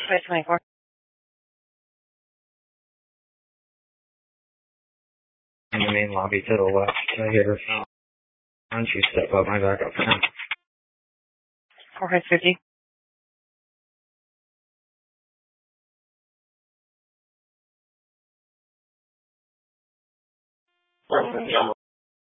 524. In the main lobby to the left, I hear why don't you step up my backup phone? 4550.